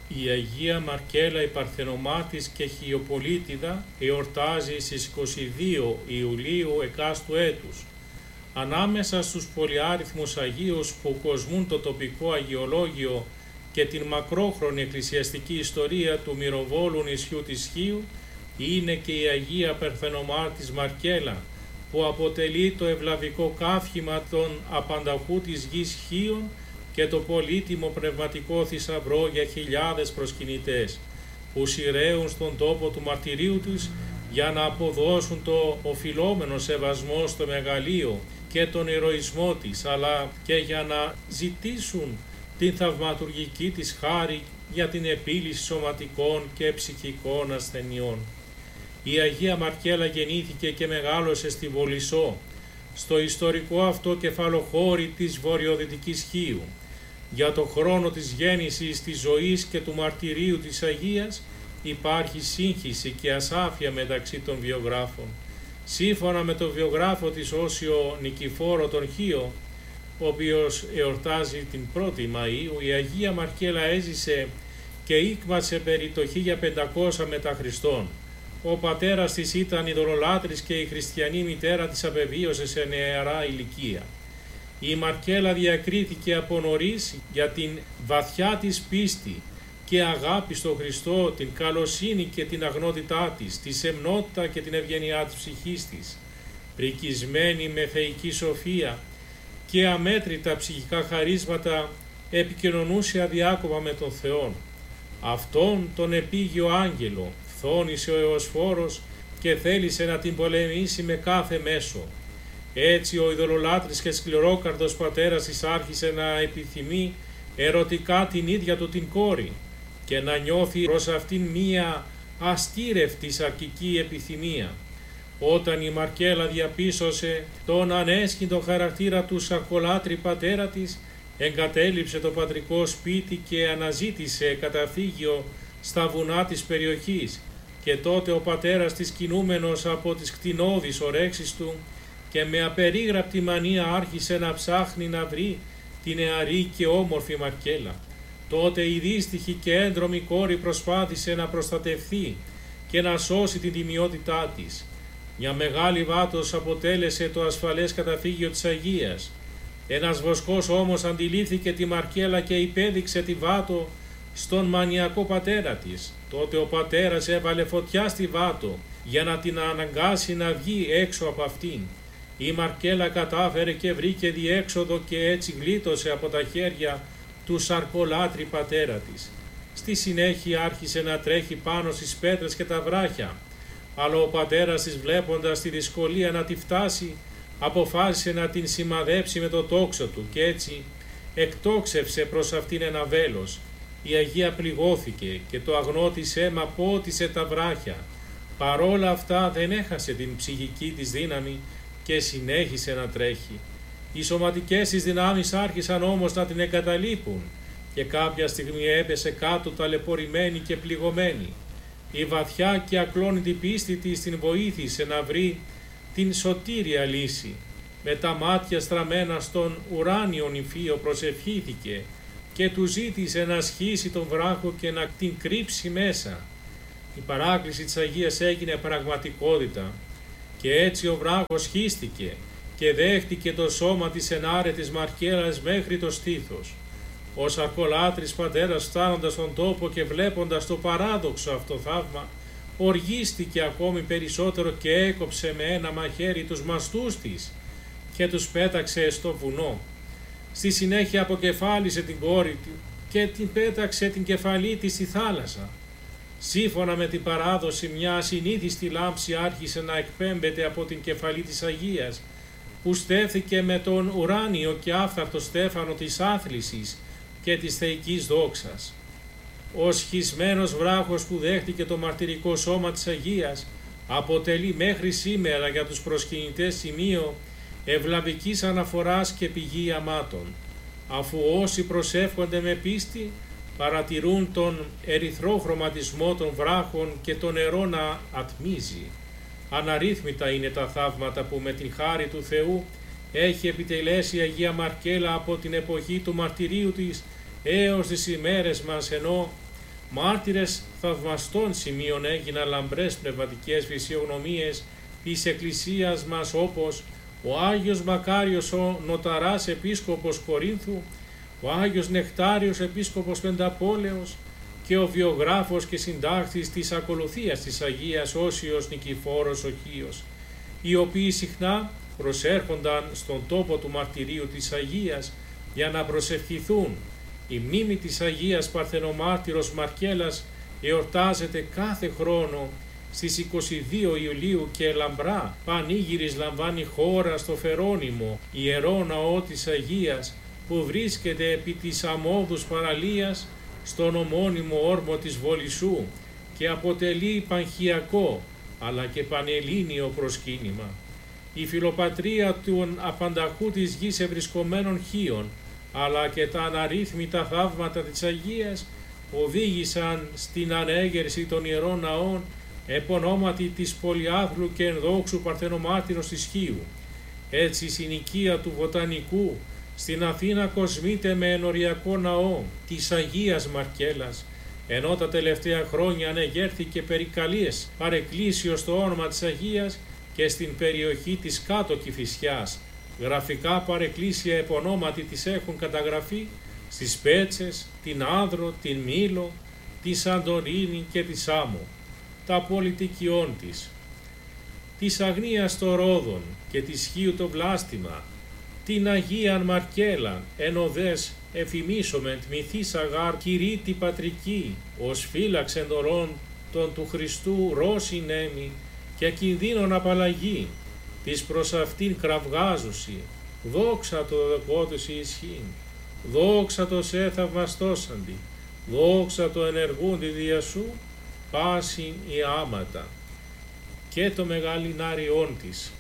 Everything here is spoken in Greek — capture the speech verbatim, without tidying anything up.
Η Αγία Μαρκέλα η Παρθενομάτης και Χιοπολίτιδα εορτάζει στις είκοσι δύο Ιουλίου εκάστου έτους. Ανάμεσα στους πολυάριθμους Αγίους που κοσμούν το τοπικό αγιολόγιο και την μακρόχρονη εκκλησιαστική ιστορία του μυροβόλου νησιού της Χίου είναι και η Αγία Παρθενομάτης Μαρκέλα, που αποτελεί το ευλαβικό καύχημα των απανταχού της γης Χίων και το πολύτιμο πνευματικό θησαυρό για χιλιάδες προσκυνητές που σειραίουν στον τόπο του μαρτυρίου τους για να αποδώσουν το οφειλόμενο σεβασμό στο μεγαλείο και τον ηρωισμό της, αλλά και για να ζητήσουν την θαυματουργική της χάρη για την επίλυση σωματικών και ψυχικών ασθενειών. Η Αγία Μαρκέλα γεννήθηκε και μεγάλωσε στη Βολισσό, στο ιστορικό αυτό κεφαλοχώρι της βορειοδυτικής Χίου. Για το χρόνο της γέννησης, της ζωής και του μαρτυρίου της Αγίας υπάρχει σύγχυση και ασάφεια μεταξύ των βιογράφων. Σύμφωνα με τον βιογράφο της Όσιο Νικηφόρο τον Χίο, ο οποίος εορτάζει την πρώτη Μαΐου, η Αγία Μαρκέλα έζησε και ήκμασε περί το χίλια πεντακόσια μετά Χριστόν. Ο πατέρας της ήταν ειδωλολάτρης και η χριστιανή μητέρα της απεβίωσε σε νεαρά ηλικία. Η Μαρκέλα διακρίθηκε από νωρίς για την βαθιά της πίστη και αγάπη στον Χριστό, την καλοσύνη και την αγνότητά της, τη σεμνότητα και την ευγενιά της ψυχής της. Πρικισμένη με θεϊκή σοφία και αμέτρητα ψυχικά χαρίσματα, επικοινωνούσε αδιάκοπα με τον Θεόν. Αυτόν τον επίγειο άγγελο φθόνησε ο Εωσφόρος και θέλησε να την πολεμήσει με κάθε μέσο. Έτσι ο ειδωλολάτρης και σκληρόκαρδος πατέρας της άρχισε να επιθυμεί ερωτικά την ίδια του την κόρη και να νιώθει προς αυτήν μία αστήρευτη σαρκική επιθυμία. Όταν η Μαρκέλα διαπίστωσε τον ανέσχυντο χαρακτήρα του σαρκολάτρη πατέρα της, εγκατέλειψε το πατρικό σπίτι και αναζήτησε καταφύγιο στα βουνά της περιοχής, και τότε ο πατέρας της, κινούμενος από τις κτηνώδεις ορέξεις του και με απερίγραπτη μανία, άρχισε να ψάχνει να βρει τη νεαρή και όμορφη Μαρκέλα. Τότε η δύστιχη και έντρομη κόρη προσπάθησε να προστατευθεί και να σώσει την τιμιότητά της. Μια μεγάλη βάτος αποτέλεσε το ασφαλές καταφύγιο της Αγίας. Ένας βοσκός όμως αντιλήφθηκε τη Μαρκέλα και υπέδειξε τη βάτο στον μανιακό πατέρα της. Τότε ο πατέρας έβαλε φωτιά στη βάτο για να την αναγκάσει να βγει έξω από αυτήν. Η Μαρκέλα κατάφερε και βρήκε διέξοδο και έτσι γλίτωσε από τα χέρια του σαρκολάτρη πατέρα της. Στη συνέχεια άρχισε να τρέχει πάνω στις πέτρες και τα βράχια, αλλά ο πατέρας της, βλέποντας τη δυσκολία να τη φτάσει, αποφάσισε να την σημαδέψει με το τόξο του και έτσι εκτόξευσε προς αυτήν ένα βέλος. Η Αγία πληγώθηκε και το αγνό της αίμα πότισε τα βράχια. Παρόλα αυτά δεν έχασε την ψυχική της δύναμη και συνέχισε να τρέχει. Οι σωματικές της δυνάμεις άρχισαν όμως να την εγκαταλείπουν και κάποια στιγμή έπεσε κάτω ταλαιπωρημένη και πληγωμένη. Η βαθιά και ακλόνητη πίστη της την βοήθησε να βρει την σωτήρια λύση. Με τα μάτια στραμμένα στον ουράνιο νηφίο προσευχήθηκε και του ζήτησε να σχίσει τον βράχο και να την κρύψει μέσα. Η παράκληση της Αγίας έγινε πραγματικότητα και έτσι ο βράχος σχίστηκε και δέχτηκε το σώμα της ενάρετης Μαρκέλας μέχρι το στήθος. Ο σαρκολάτρης πατέρας, φτάνοντας στον τόπο και βλέποντας το παράδοξο αυτό θαύμα, οργίστηκε ακόμη περισσότερο και έκοψε με ένα μαχαίρι τους μαστούς της και τους πέταξε στο βουνό. Στη συνέχεια αποκεφάλισε την κόρη του και την πέταξε την κεφαλή της στη θάλασσα. Σύμφωνα με την παράδοση, μια ασυνήθιστη λάμψη άρχισε να εκπέμπεται από την κεφαλή της Αγίας, που στέφθηκε με τον ουράνιο και άφθαρτο στέφανο της άθλησης και της θεϊκής δόξας. Ο σχισμένος βράχος που δέχτηκε το μαρτυρικό σώμα της Αγίας αποτελεί μέχρι σήμερα για τους προσκυνητές σημείο ευλαβικής αναφοράς και πηγή αμάτων, αφού όσοι προσεύχονται με πίστη παρατηρούν τον ερυθρό χρωματισμό των βράχων και το νερό να ατμίζει. Αναρρύθμιτα είναι τα θαύματα που με την χάρη του Θεού έχει επιτελέσει η Αγία Μαρκέλα από την εποχή του μαρτυρίου της έως τις ημέρες μας, ενώ Μάρτυρες θαυμαστών σημείων έγιναν λαμπρές πνευματικές φυσιογνωμίες της Εκκλησίας μας, όπως ο Άγιος Μακάριος ο Νοταράς Επίσκοπος Κορίνθου, ο Άγιος Νεκτάριος Επίσκοπος Πενταπόλεως και ο βιογράφος και συντάκτης της ακολουθίας της Αγίας Όσιος Νικηφόρος ο Χίος, οι οποίοι συχνά προσέρχονταν στον τόπο του μαρτυρίου της Αγίας για να προσευχηθούν. Η μνήμη της Αγίας Παρθενομάρτυρος Μαρκέλας εορτάζεται κάθε χρόνο στις είκοσι δύο Ιουλίου και λαμπρά πανήγυρης λαμβάνει χώρα στο Φερόνιμο, ιερό ναό της Αγίας, που βρίσκεται επί της αμμώδους παραλίας στον ομώνυμο όρμο της Βολισσού και αποτελεί πανχιακό αλλά και πανελλήνιο προσκύνημα. Η φιλοπατρία των απανταχού της γης ευρισκομένων χίων αλλά και τα αναρρύθμιτα θαύματα της Αγίας οδήγησαν στην ανέγερση των ιερών ναών επ' ονόματι της πολυάθλου και ενδόξου Παρθενομάρτυρος της Χίου. Έτσι η συνοικία του Βοτανικού στην Αθήνα κοσμείται με ενοριακό ναό της Αγίας Μαρκέλας, ενώ τα τελευταία χρόνια ανεγέρθηκε περικαλίες παρεκκλήσιο στο όνομα της Αγίας και στην περιοχή της Κάτω Κηφισιάς. Γραφικά παρεκκλήσια επωνόματι της έχουν καταγραφεί στις Πέτσες, την Άνδρο, την Μήλο, τη Σαντορίνη και τη Σάμο. Τα πολιτικιών της, της Αγνίας των Ρόδων και της Χίου το Βλάστημα, την Αγίαν Μαρκέλαν, εν οδές εφημίσομεν τμηθής αγάρ κηρύττει πατρική, ως φύλαξεν δωρών των του Χριστού ρώσιν έμι και κινδύνων απαλλαγή, της προς αυτήν κραυγάζουσι, δόξα το δεκότουσι ισχύν, δόξα το σε θαυμαστώσαντι, δόξα το ενεργούντι δια σου, πάσιν η άματα, και το μεγαλινάριόν της,